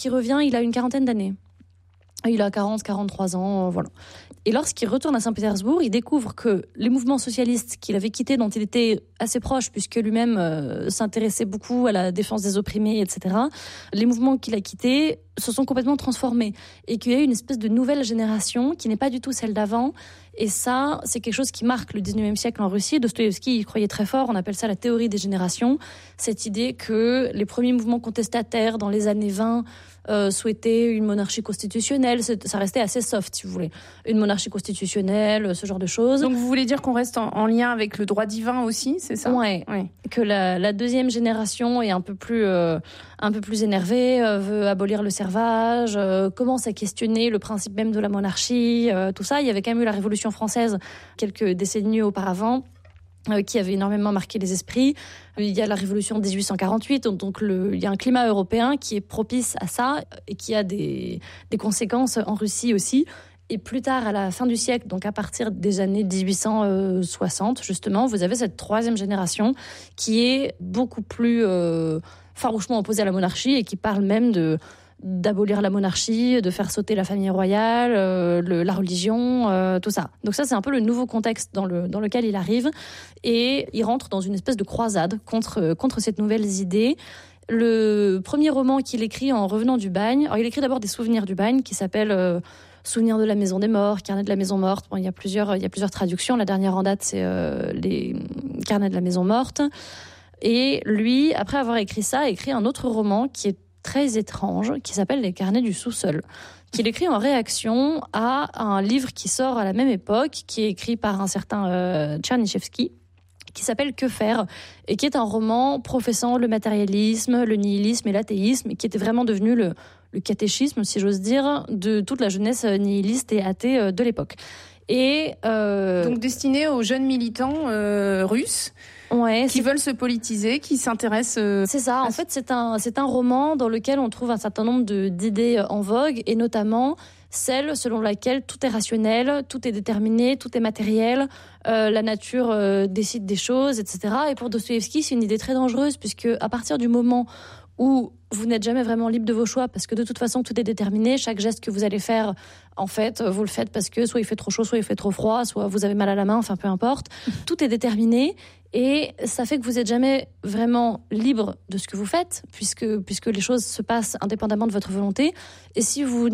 lorsqu'il revient, il a une quarantaine d'années. Il a 43 ans, voilà. Et lorsqu'il retourne à Saint-Pétersbourg, il découvre que les mouvements socialistes qu'il avait quittés, dont il était assez proche, puisque lui-même s'intéressait beaucoup à la défense des opprimés, etc., les mouvements qu'il a quittés se sont complètement transformés. Et qu'il y a eu une espèce de nouvelle génération qui n'est pas du tout celle d'avant. Et ça, c'est quelque chose qui marque le 19e siècle en Russie. Dostoïevski y croyait très fort, on appelle ça la théorie des générations. Cette idée que les premiers mouvements contestataires dans les années 20 souhaitaient une monarchie constitutionnelle. Ça restait assez soft, si vous voulez. Une monarchie constitutionnelle, ce genre de choses. Donc vous voulez dire qu'on reste en lien avec le droit divin aussi, c'est ça ? Ouais. Que la deuxième génération est un peu plus énervée, veut abolir le servage, commence à questionner le principe même de la monarchie, tout ça. Il y avait quand même eu la Révolution française quelques décennies auparavant, qui avait énormément marqué les esprits. Il y a la Révolution de 1848, donc il y a un climat européen qui est propice à ça et qui a des conséquences en Russie aussi. Et plus tard, à la fin du siècle, donc à partir des années 1860, justement, vous avez cette troisième génération qui est beaucoup plus farouchement opposée à la monarchie et qui parle même d'abolir la monarchie, de faire sauter la famille royale, la religion, tout ça. Donc ça, c'est un peu le nouveau contexte dans lequel il arrive. Et il rentre dans une espèce de croisade contre ces nouvelles idées. Le premier roman qu'il écrit en revenant du bagne, alors il écrit d'abord des souvenirs du bagne qui s'appellent Souvenirs de la maison des morts, Carnet de la maison morte. Bon, il y a plusieurs traductions. La dernière en date, c'est les Carnets de la maison morte. Et lui, après avoir écrit ça, a écrit un autre roman qui est très étrange, qui s'appelle Les Carnets du sous-sol, qu'il écrit en réaction à un livre qui sort à la même époque, qui est écrit par un certain Tchernychevski, qui s'appelle Que faire, et qui est un roman professant le matérialisme, le nihilisme et l'athéisme, et qui était vraiment devenu le catéchisme, si j'ose dire, de toute la jeunesse nihiliste et athée de l'époque. Et donc destiné aux jeunes militants russes. Ouais, qui veulent se politiser, qui s'intéressent... C'est ça, en fait c'est un roman dans lequel on trouve un certain nombre d'idées en vogue, et notamment celle selon laquelle tout est rationnel, tout est déterminé, tout est matériel, la nature décide des choses, etc. Et pour Dostoïevski, c'est une idée très dangereuse, puisque à partir du moment où vous n'êtes jamais vraiment libre de vos choix, parce que de toute façon tout est déterminé, chaque geste que vous allez faire, en fait, vous le faites parce que soit il fait trop chaud, soit il fait trop froid, soit vous avez mal à la main, enfin peu importe, tout est déterminé. Et ça fait que vous n'êtes jamais vraiment libre de ce que vous faites, puisque les choses se passent indépendamment de votre volonté. Et si vous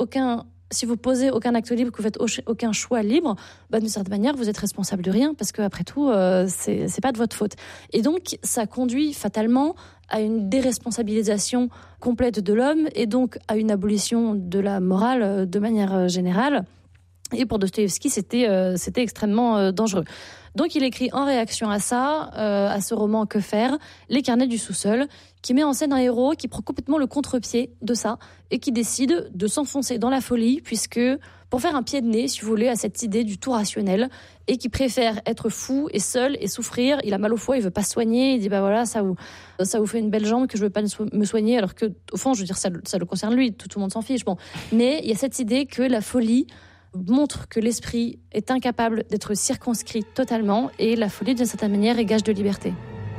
posez aucun acte libre, que vous faites aucun choix libre, d'une certaine manière, vous êtes responsable de rien, parce qu'après tout, c'est pas de votre faute. Et donc, ça conduit fatalement à une déresponsabilisation complète de l'homme, et donc à une abolition de la morale de manière générale. Et pour Dostoïevski, c'était extrêmement dangereux. Donc il écrit en réaction à ça, à ce roman Que faire, Les Carnets du sous-sol, qui met en scène un héros qui prend complètement le contre-pied de ça et qui décide de s'enfoncer dans la folie, puisque pour faire un pied de nez, si vous voulez, à cette idée du tout rationnel, et qui préfère être fou et seul et souffrir. Il a mal au foie, il veut pas se soigner, il dit voilà, ça vous fait une belle jambe que je veux pas me soigner, alors que au fond, je veux dire, ça le concerne lui, tout le monde s'en fiche. Bon, mais il y a cette idée que la folie montre que l'esprit est incapable d'être circonscrit totalement, et la folie, d'une certaine manière, est gage de liberté.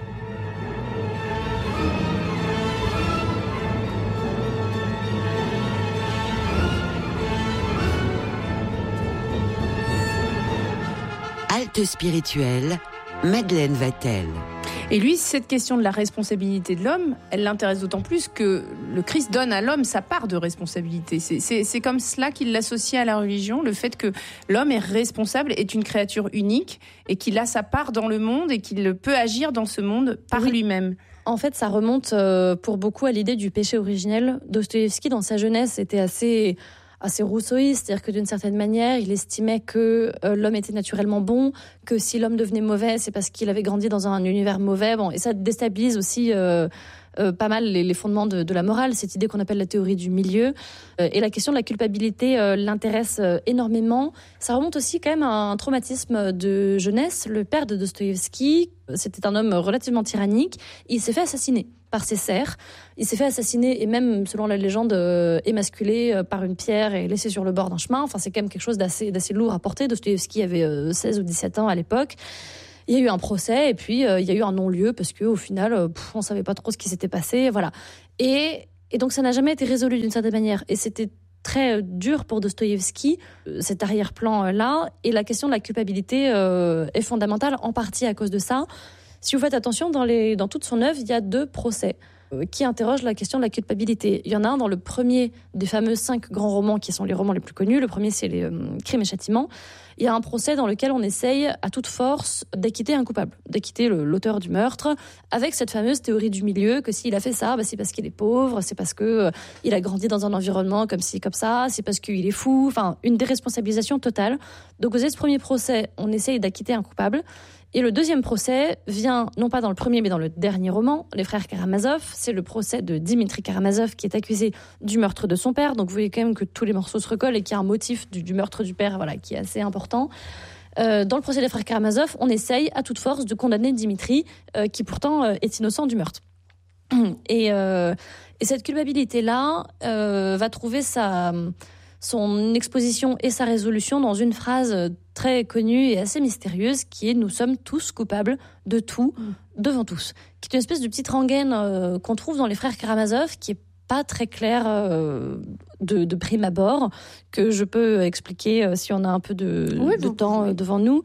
Halte spirituelle, Madeleine Vatel. Et lui, cette question de la responsabilité de l'homme, elle l'intéresse d'autant plus que le Christ donne à l'homme sa part de responsabilité. C'est comme cela qu'il l'associe à la religion, le fait que l'homme est responsable, est une créature unique, et qu'il a sa part dans le monde, et qu'il peut agir dans ce monde par lui-même. En fait, ça remonte pour beaucoup à l'idée du péché originel. Dostoïevski, dans sa jeunesse, était assez rousseauiste, c'est-à-dire que d'une certaine manière, il estimait que l'homme était naturellement bon, que si l'homme devenait mauvais, c'est parce qu'il avait grandi dans un univers mauvais. Bon, et ça déstabilise aussi pas mal les fondements de la morale, cette idée qu'on appelle la théorie du milieu. Et la question de la culpabilité l'intéresse énormément. Ça remonte aussi quand même à un traumatisme de jeunesse. Le père de Dostoïevski, c'était un homme relativement tyrannique. Il s'est fait assassiner par ses serfs. Il s'est fait assassiner, et même, selon la légende, émasculé par une pierre et laissé sur le bord d'un chemin. Enfin, c'est quand même quelque chose d'assez lourd à porter. Dostoïevski avait 16 ou 17 ans à l'époque. Il y a eu un procès, et puis il y a eu un non-lieu, parce qu'au final, on ne savait pas trop ce qui s'était passé. Voilà. Et Et donc ça n'a jamais été résolu d'une certaine manière. Et c'était très dur pour Dostoïevski, cet arrière-plan-là. Et la question de la culpabilité est fondamentale, en partie à cause de ça. Si vous faites attention, dans toute son œuvre, il y a 2 procès qui interrogent la question de la culpabilité. Il y en a un dans le premier des fameux 5 grands romans qui sont les romans les plus connus. Le premier, c'est les Crimes et Châtiments. Il y a un procès dans lequel on essaye à toute force d'acquitter un coupable, d'acquitter l'auteur du meurtre, avec cette fameuse théorie du milieu que s'il a fait ça, c'est parce qu'il est pauvre, c'est parce que il a grandi dans un environnement comme ci, comme ça, c'est parce qu'il est fou, enfin une déresponsabilisation totale. Donc vous avez ce premier procès, on essaye d'acquitter un coupable. Et le deuxième procès vient, non pas dans le premier, mais dans le dernier roman, Les Frères Karamazov. C'est le procès de Dimitri Karamazov qui est accusé du meurtre de son père. Donc vous voyez quand même que tous les morceaux se recollent et qu'il y a un motif du meurtre du père, qui est assez important. Dans le procès des Frères Karamazov, on essaye à toute force de condamner Dimitri, qui pourtant est innocent du meurtre. Et cette culpabilité-là va trouver son exposition et sa résolution dans une phrase très connue et assez mystérieuse qui est « Nous sommes tous coupables de tout, devant tous », qui est une espèce de petite rengaine qu'on trouve dans les Frères Karamazov, qui est pas très claire de prime abord, que je peux expliquer si on a un peu de temps devant nous.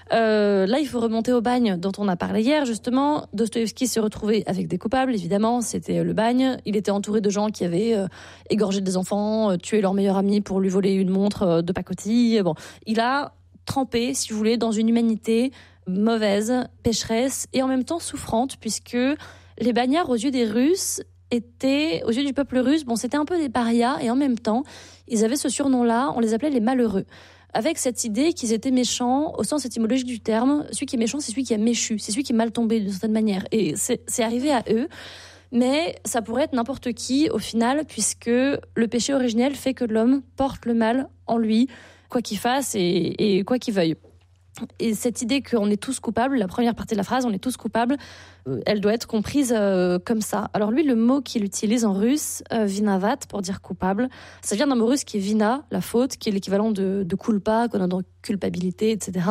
Là, il faut remonter au bagne dont on a parlé hier. Justement, Dostoïevski s'est retrouvé avec des coupables, évidemment, c'était le bagne. Il était entouré de gens qui avaient égorgé des enfants, tué leur meilleur ami pour lui voler une montre de pacotille. Bon, il a trempé, si vous voulez, dans une humanité mauvaise, pécheresse et en même temps souffrante, puisque les bagnards, aux yeux des Russes, aux yeux du peuple russe, c'était un peu des parias, et en même temps, ils avaient ce surnom-là, on les appelait les malheureux. Avec cette idée qu'ils étaient méchants, au sens étymologique du terme, celui qui est méchant, c'est celui qui a méchu, c'est celui qui est mal tombé d'une certaine manière. Et c'est arrivé à eux, mais ça pourrait être n'importe qui au final, puisque le péché originel fait que l'homme porte le mal en lui, quoi qu'il fasse et quoi qu'il veuille. Et cette idée qu'on est tous coupables, la première partie de la phrase, on est tous coupables, elle doit être comprise comme ça. Alors lui, le mot qu'il utilise en russe, vinavat, pour dire coupable, ça vient d'un mot russe qui est vina, la faute, qui est l'équivalent de culpa, qu'on a dans culpabilité, etc.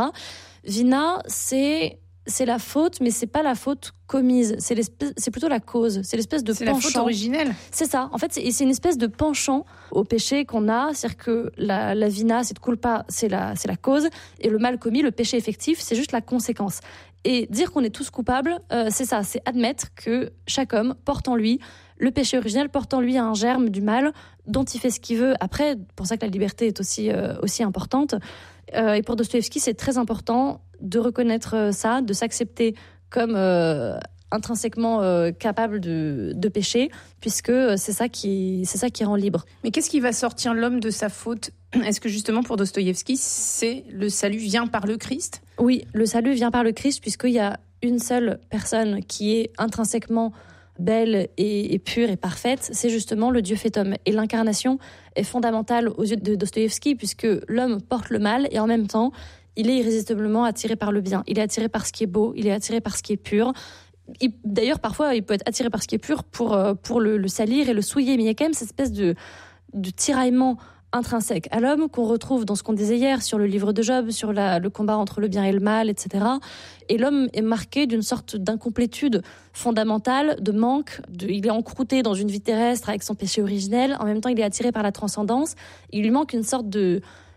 Vina, c'est la faute, mais c'est pas la faute commise. C'est plutôt la cause. C'est l'espèce de penchant. C'est la faute originelle. C'est ça. En fait, c'est une espèce de penchant au péché qu'on a. C'est-à-dire que la vina, cette culpa, c'est la cause. Et le mal commis, le péché effectif, c'est juste la conséquence. Et dire qu'on est tous coupables, c'est ça. C'est admettre que chaque homme porte en lui le péché originel, porte en lui un germe du mal dont il fait ce qu'il veut. Après, pour ça que la liberté est aussi importante. Et pour Dostoïevski, c'est très important de reconnaître ça, de s'accepter comme intrinsèquement capable de pécher, puisque c'est ça qui rend libre. Mais qu'est-ce qui va sortir l'homme de sa faute ? Est-ce que justement pour Dostoïevski, c'est le salut vient par le Christ ? Oui, le salut vient par le Christ, puisqu'il y a une seule personne qui est intrinsèquement belle et pure et parfaite, c'est justement le Dieu fait homme. Et l'incarnation est fondamentale aux yeux de Dostoïevski, puisque l'homme porte le mal et en même temps, il est irrésistiblement attiré par le bien. Il est attiré par ce qui est beau, il est attiré par ce qui est pur. D'ailleurs, parfois, il peut être attiré par ce qui est pur pour le salir et le souiller. Mais il y a quand même cette espèce de tiraillement intrinsèque à l'homme qu'on retrouve dans ce qu'on disait hier sur le livre de Job, sur le combat entre le bien et le mal, etc. Et l'homme est marqué d'une sorte d'incomplétude fondamentale, de manque. Il est encrouté dans une vie terrestre avec son péché originel. En même temps, il est attiré par la transcendance. Il lui manque une sorte de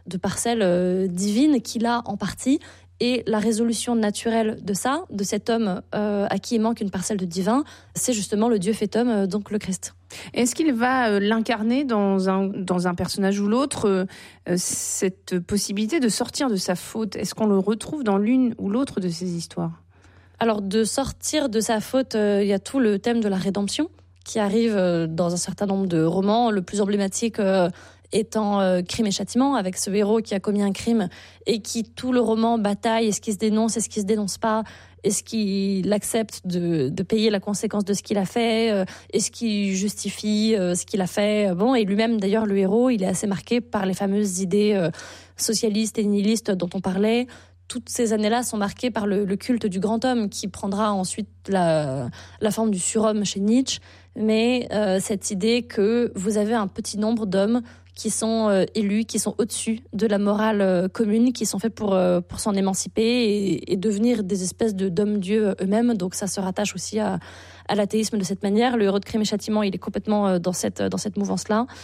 parcelle divine qu'il a en partie. Et la résolution naturelle de ça, de cet homme à qui il manque une parcelle de divin, c'est justement le Dieu fait homme, donc le Christ. Est-ce qu'il va l'incarner dans un personnage ou l'autre, cette possibilité de sortir de sa faute ? Est-ce qu'on le retrouve dans l'une ou l'autre de ces histoires ? Alors, de sortir de sa faute, il y a tout le thème de la rédemption qui arrive dans un certain nombre de romans. Le plus emblématique étant Crimes et Châtiments, avec ce héros qui a commis un crime et qui, tout le roman, bataille, est-ce qu'il se dénonce, est-ce qu'il se dénonce pas, est-ce qu'il accepte de payer la conséquence de ce qu'il a fait, est-ce qu'il justifie ce qu'il a fait. Et lui-même, d'ailleurs, le héros, il est assez marqué par les fameuses idées socialistes et nihilistes dont on parlait. Toutes ces années-là sont marquées par le culte du grand homme qui prendra ensuite la forme du surhomme chez Nietzsche. Mais cette idée que vous avez un petit nombre d'hommes qui sont élus, qui sont au-dessus de la morale commune, qui sont faits pour s'en émanciper et devenir des espèces d'hommes-dieux eux-mêmes. Donc ça se rattache aussi à à l'athéisme de cette manière. Le héros de Crime et Châtiment, il est complètement dans cette mouvance-là.